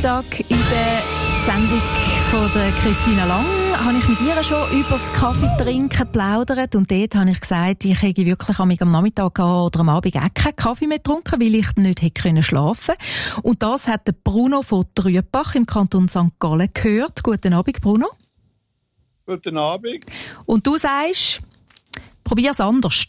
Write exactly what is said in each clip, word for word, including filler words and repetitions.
Nachmittag in der Sendung von der Christina Lang habe ich mit ihr schon über das Kaffeetrinken geplaudert und dort habe ich gesagt, ich hätte wirklich am Nachmittag oder am Abend auch keinen Kaffee mehr getrunken, weil ich nicht hätte können schlafen. Und das hat der Bruno von Trübach im Kanton Sankt Gallen gehört. Guten Abend, Bruno. Guten Abend. Und du sagst, probier es anders.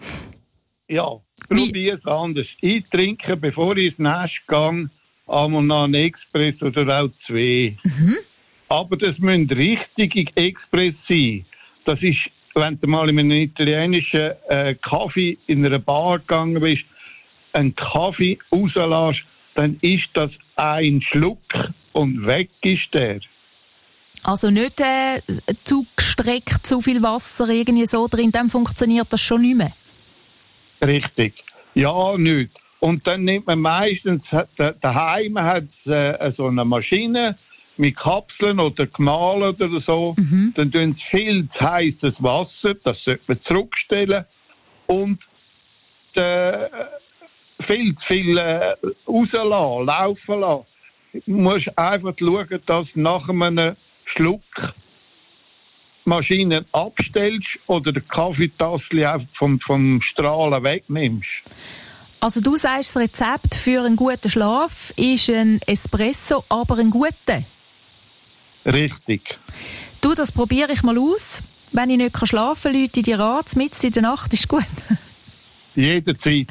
Ja, probier es anders. Ich trinke, bevor ich ins Nest gehe, einmal noch einen Express oder auch zwei. Mhm. Aber das müssen richtige Express sein. Das ist, wenn du mal in einem italienischen äh, Kaffee in einer Bar gegangen bist, einen Kaffee rauslässt, dann ist das ein Schluck und weg ist der. Also nicht äh, zu gestreckt, zu viel Wasser irgendwie so drin, dann funktioniert das schon nicht mehr. Richtig. Ja, nicht. Und dann nimmt man meistens, daheim hat es äh, so eine Maschine mit Kapseln oder gemahlen oder so. Mhm. Dann tun sie viel zu heißes Wasser, das sollte man zurückstellen. Und äh, viel zu viel äh, rauslassen, laufen lassen. Du musst einfach schauen, dass nach einem Schluck Maschinen abstellst oder den Kaffeetassel einfach vom, vom Strahlen wegnimmst. Also du sagst, das Rezept für einen guten Schlaf ist ein Espresso, aber ein guter? Richtig. Du, das probiere ich mal aus. Wenn ich nicht schlafen kann, Leute dir an, mitten in der Nacht ist gut. Jederzeit.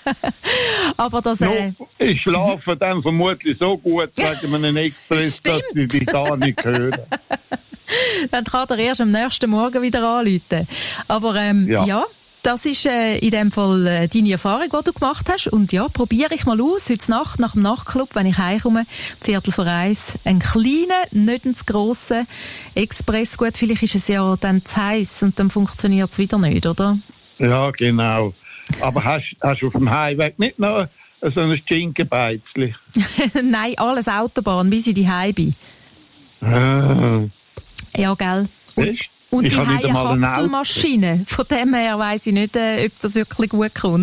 Aber das... Äh... No, ich schlafe dann vermutlich so gut wegen einem Express, dass ich dich gar nicht höre. Dann kann er erst am nächsten Morgen wieder anrufen. Aber ähm, ja. ja, das ist äh, in dem Fall äh, deine Erfahrung, die du gemacht hast. Und ja, probiere ich mal aus, heute Nacht nach dem Nachtclub, wenn ich heimkomme, Viertel vor eins, einen kleinen, nicht einen zu grossen Express. Gut, vielleicht ist es ja dann zu heiß und dann funktioniert es wieder nicht, oder? Ja, genau. Aber hast, hast du auf dem Heimweg nicht noch so ein Schinkenbeizli? Nein, alles Autobahn, bis ich die Heim bin. Ah. Ja, gell. Und, und die Kapselmaschine. Von dem her weiss ich nicht, ob das wirklich gut kommt.